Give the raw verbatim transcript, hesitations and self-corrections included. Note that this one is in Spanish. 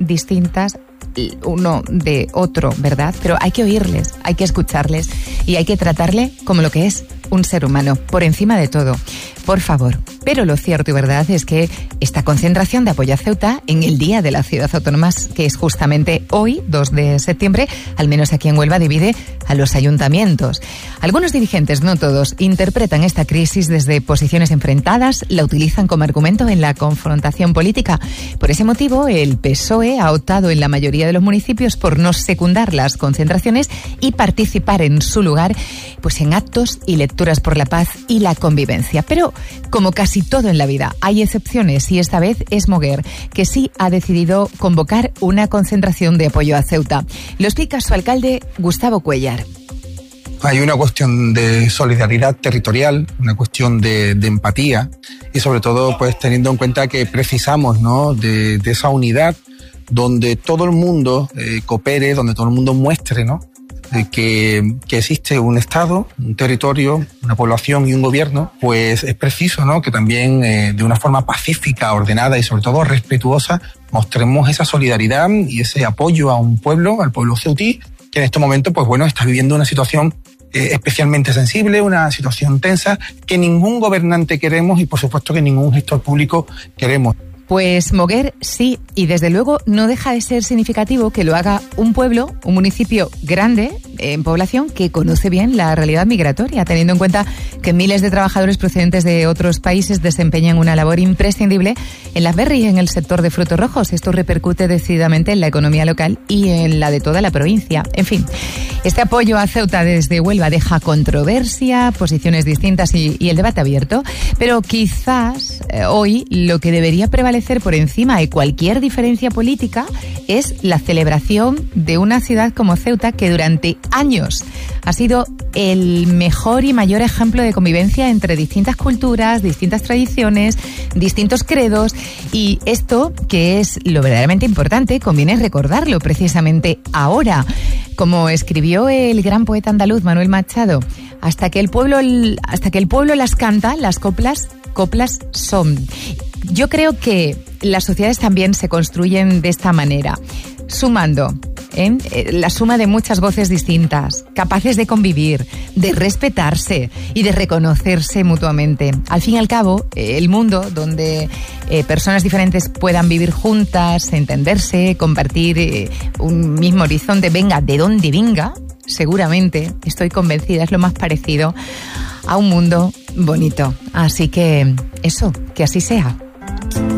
distintas uno de otro, ¿verdad? Pero hay que oírles, hay que escucharles y hay que tratarle como lo que es, un ser humano, por encima de todo. Por favor. Pero lo cierto y verdad es que esta concentración de apoyo a Ceuta en el Día de la Ciudad Autónoma, que es justamente hoy, dos de septiembre, al menos aquí en Huelva, divide a los ayuntamientos. Algunos dirigentes, no todos, interpretan esta crisis desde posiciones enfrentadas, la utilizan como argumento en la confrontación política. Por ese motivo, el P S O E ha optado en la mayoría de los municipios por no secundar las concentraciones y participar en su lugar pues en actos y lecturas por la paz y la convivencia. Pero, como casi todo en la vida, hay excepciones y esta vez es Moguer, que sí ha decidido convocar una concentración de apoyo a Ceuta. Lo explica su alcalde, Gustavo Cuellar. Hay una cuestión de solidaridad territorial, una cuestión de, de empatía y sobre todo pues teniendo en cuenta que precisamos, ¿no?, de, de esa unidad donde todo el mundo eh, coopere, donde todo el mundo muestre, ¿no?, de que, que existe un Estado, un territorio, una población y un gobierno. Pues es preciso, ¿no?, que también eh, de una forma pacífica, ordenada y sobre todo respetuosa mostremos esa solidaridad y ese apoyo a un pueblo, al pueblo ceutí, que en este momento pues bueno está viviendo una situación eh, especialmente sensible, una situación tensa que ningún gobernante queremos y por supuesto que ningún gestor público queremos. Pues Moguer sí, y desde luego no deja de ser significativo que lo haga un pueblo, un municipio grande en población que conoce bien la realidad migratoria, teniendo en cuenta que miles de trabajadores procedentes de otros países desempeñan una labor imprescindible en las berries y en el sector de frutos rojos. Esto repercute decididamente en la economía local y en la de toda la provincia. En fin, este apoyo a Ceuta desde Huelva deja controversia, posiciones distintas y, y el debate abierto, pero quizás eh, hoy lo que debería prevalecer por encima de cualquier diferencia política es la celebración de una ciudad como Ceuta que durante años ha sido el mejor y mayor ejemplo de convivencia entre distintas culturas, distintas tradiciones, distintos credos, y esto, que es lo verdaderamente importante, conviene recordarlo precisamente ahora. Como escribió el gran poeta andaluz Manuel Machado, hasta que el pueblo, hasta que el pueblo las canta, las coplas, coplas son. Yo creo que las sociedades también se construyen de esta manera, sumando, ¿eh? la suma de muchas voces distintas, capaces de convivir, de respetarse y de reconocerse mutuamente. Al fin y al cabo, el mundo donde eh, personas diferentes puedan vivir juntas, entenderse, compartir eh, un mismo horizonte, venga de donde venga, seguramente, estoy convencida, es lo más parecido a un mundo bonito. Así que eso, que así sea.